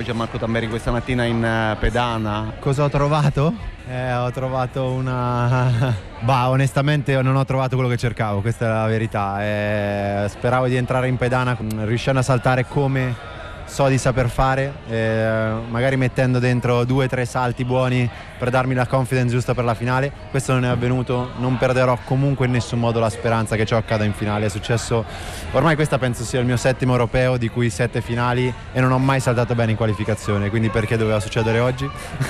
Gianmarco Tamberi questa mattina in pedana? Cosa ho trovato? Ho trovato onestamente non ho trovato quello che cercavo, questa è la verità. Speravo di entrare in pedana riuscendo a saltare come so di saper fare, magari mettendo dentro 2-3 salti buoni per darmi la confidence giusta per la finale. Questo non è avvenuto, non perderò comunque in nessun modo la speranza che ciò accada in finale. È successo, ormai questa penso sia il mio 7° europeo, di cui 7 finali, e non ho mai saltato bene in qualificazione, quindi perché doveva succedere oggi?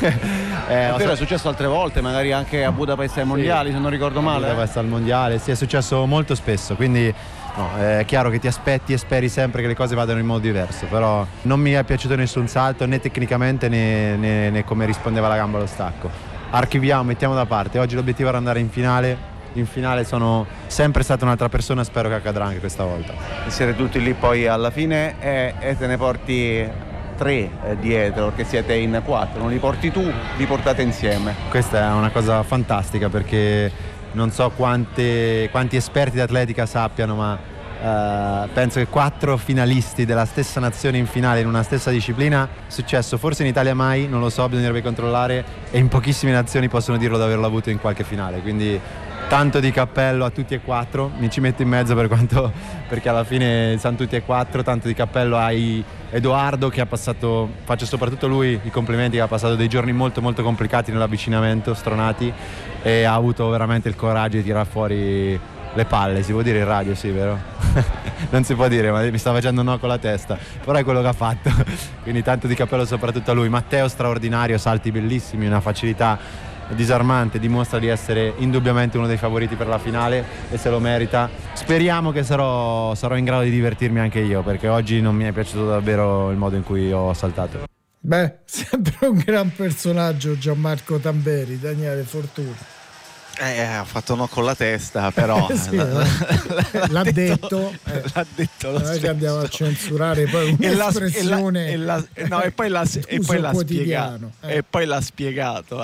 È successo altre volte, magari anche a Budapest ai mondiali, se non ricordo male. A Budapest al mondiale, sì, è successo molto spesso, quindi no, è chiaro che ti aspetti e speri sempre che le cose vadano in modo diverso, però non mi è piaciuto nessun salto, né tecnicamente né come rispondeva la gamba allo stacco. Archiviamo, mettiamo da parte. Oggi l'obiettivo era andare in finale. In finale sono sempre stata un'altra persona, spero che accadrà anche questa volta. Siete tutti lì poi alla fine e te ne porti 3 dietro, perché siete in 4, non li porti tu, li portate insieme. Questa è una cosa fantastica, perché non so quanti esperti di atletica sappiano, ma penso che 4 finalisti della stessa nazione in finale in una stessa disciplina è successo forse in Italia mai, non lo so, bisognerebbe controllare, e in pochissime nazioni possono dirlo di averlo avuto in qualche finale, quindi tanto di cappello a tutti e 4. Mi ci metto in mezzo perché alla fine sono tutti e 4. Tanto di cappello a Edoardo, che ha passato, faccio soprattutto lui i complimenti, che ha passato dei giorni molto molto complicati nell'avvicinamento, stronati, e ha avuto veramente il coraggio di tirar fuori le palle. Si può dire in radio, sì, vero? Non si può dire, ma mi sta facendo un no con la testa, però è quello che ha fatto. Quindi tanto di cappello soprattutto a lui. Matteo straordinario, salti bellissimi, una facilità disarmante, dimostra di essere indubbiamente uno dei favoriti per la finale e se lo merita. Speriamo che sarò in grado di divertirmi anche io, perché oggi non mi è piaciuto davvero il modo in cui ho saltato. Sempre un gran personaggio Gianmarco Tamberi, Daniele Fortuna. Ha fatto no con la testa, però sì, l'ha detto lo non è che andiamo a censurare poi un'espressione e poi l'ha spiegato, e poi l'ha spiegato,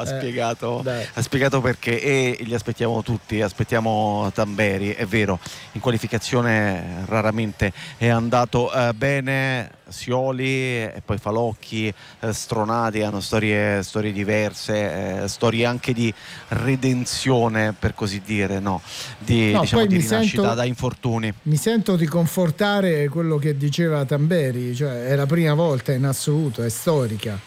ha spiegato perché, e li aspettiamo tutti, aspettiamo Tamberi. È vero, in qualificazione raramente è andato bene. Scioli e poi Falocchi, Stronati hanno storie diverse, storie anche di redenzione, per così dire, di rinascita da infortuni. Mi sento di confortare quello che diceva Tamberi, cioè è la prima volta in assoluto, è storica.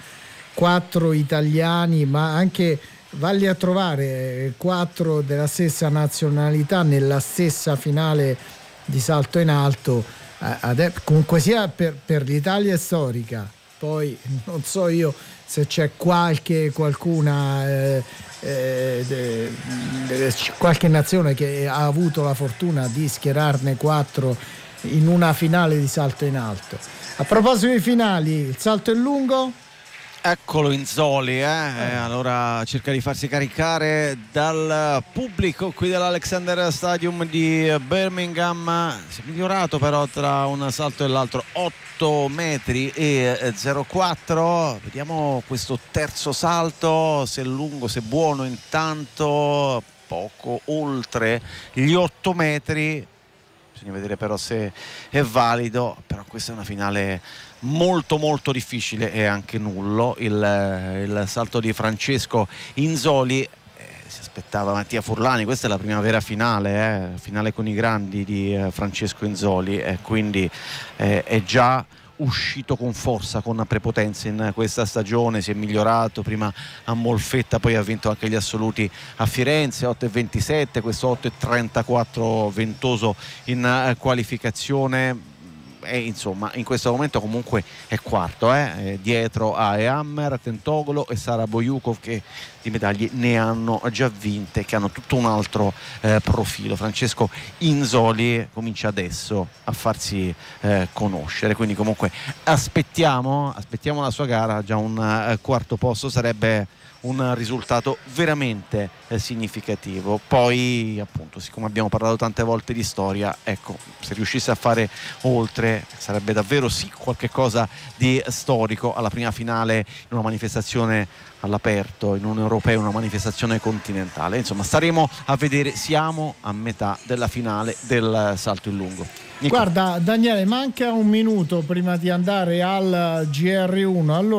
4 italiani, ma anche valli a trovare 4 della stessa nazionalità nella stessa finale di salto in alto. Comunque sia, per l'Italia è storica. Poi non so io se c'è qualcuna qualche nazione che ha avuto la fortuna di schierarne 4 in una finale di salto in alto. A proposito di finali, il salto in lungo, eccolo Inzoli, allora cerca di farsi caricare dal pubblico qui dell'Alexander Stadium di Birmingham. Si è migliorato però tra un salto e l'altro, 8 metri e 0,4. Vediamo questo terzo salto, se è lungo, se è buono. Intanto poco oltre gli 8 metri, bisogna vedere però se è valido. Però questa è una finale molto molto difficile e anche nullo il salto di Francesco Inzoli. Si aspettava Mattia Furlani, questa è la prima vera finale con i grandi di Francesco Inzoli, e quindi è già uscito con forza, con prepotenza in questa stagione. Si è migliorato prima a Molfetta, poi ha vinto anche gli assoluti a Firenze, 8,27, questo 8,34 ventoso in qualificazione. E insomma in questo momento comunque è quarto, dietro a Ehammer, Tentogolo e Sara Bojukov, che di medaglie ne hanno già vinte, che hanno tutto un altro profilo. Francesco Inzoli comincia adesso a farsi conoscere, quindi comunque aspettiamo la sua gara. Già un quarto posto sarebbe un risultato veramente significativo. Poi appunto, siccome abbiamo parlato tante volte di storia, ecco, se riuscisse a fare oltre sarebbe davvero qualche cosa di storico alla prima finale in una manifestazione all'aperto, in un europeo, una manifestazione continentale. Insomma, staremo a vedere. Siamo a metà della finale del salto in lungo. Nico. Guarda Daniele, manca un minuto prima di andare al GR1, allora